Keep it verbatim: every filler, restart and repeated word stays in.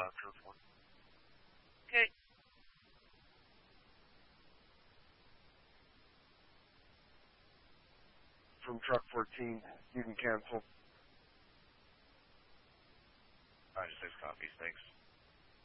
truck one. Okay. From truck fourteen, you can cancel. Five, six copies, thanks.